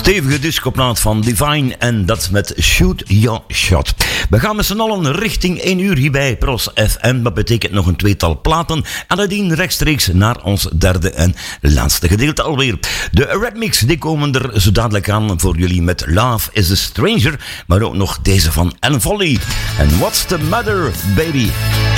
stevige discoplaat van Divine en dat met Shoot Your Shot. We gaan met z'n allen richting 1 uur hier bij Pros FM. Dat betekent nog een tweetal platen en nadien rechtstreeks naar ons derde en laatste gedeelte alweer. De Redmix die komen er zo dadelijk aan voor jullie met Love is a Stranger, maar ook nog deze van Ellen Foley. En What's the Matter, Baby?